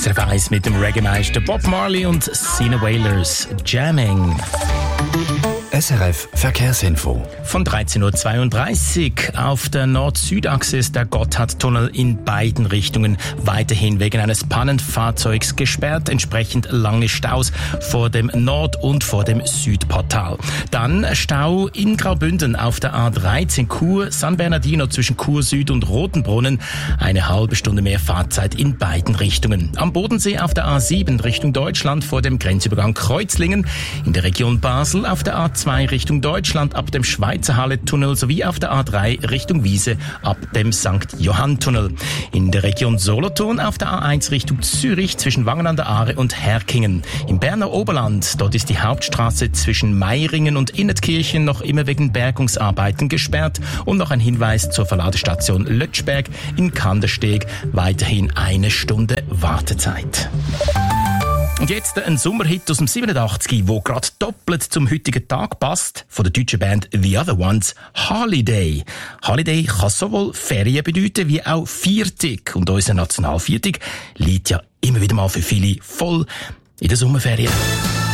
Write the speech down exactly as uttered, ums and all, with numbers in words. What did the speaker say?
S R F eins mit dem Reggae-Meister Bob Marley und Sina Wailers Jamming. S R F Verkehrsinfo. Von dreizehn Uhr zweiunddreißig auf der Nord-Süd-Achse ist der Gotthardtunnel in beiden Richtungen weiterhin wegen eines Pannenfahrzeugs gesperrt. Entsprechend lange Staus vor dem Nord- und vor dem Südportal. Dann Stau in Graubünden auf der A dreizehn Chur, San Bernardino zwischen Chur Süd und Rotenbrunnen. Eine halbe Stunde mehr Fahrzeit in beiden Richtungen. Am Bodensee auf der A sieben Richtung Deutschland vor dem Grenzübergang Kreuzlingen. In der Region Basel auf der A zwei Richtung Deutschland ab dem Schweizer Halle-Tunnel sowie auf der A drei Richtung Wiese ab dem Sankt Johann-Tunnel. In der Region Solothurn auf der A eins Richtung Zürich zwischen Wangen an der Aare und Herkingen. Im Berner Oberland, dort ist die Hauptstraße zwischen Meiringen und Innetkirchen noch immer wegen Bergungsarbeiten gesperrt. Und noch ein Hinweis zur Verladestation Lötschberg in Kandersteg. Weiterhin eine Stunde Wartezeit. Und jetzt ein Sommerhit aus dem siebenundachtzig, wo gerade doppelt zum heutigen Tag passt, von der deutschen Band The Other Ones, Holiday. Holiday kann sowohl Ferien bedeuten wie auch Viertig. Und unser Nationalviertig liegt ja immer wieder mal für viele voll in der Sommerferien.